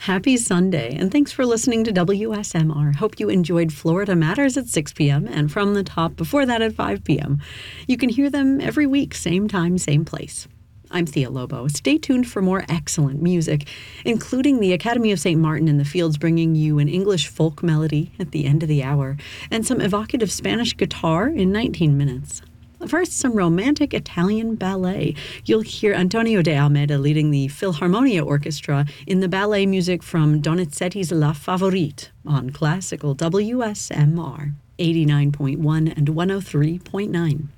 Happy Sunday, and thanks for listening to WSMR. Hope you enjoyed Florida Matters at 6 p.m. and From the Top before that at 5 p.m. You can hear them every week, same time, same place. I'm Thea Lobo. Stay tuned for more excellent music, including the Academy of St. Martin in the Fields bringing you an English folk melody at the end of the hour, and some evocative Spanish guitar in 19 minutes. First, some romantic Italian ballet. You'll hear Antonio de Almeida leading the Philharmonia Orchestra in the ballet music from Donizetti's La Favorite on classical WSMR 89.1 and 103.9.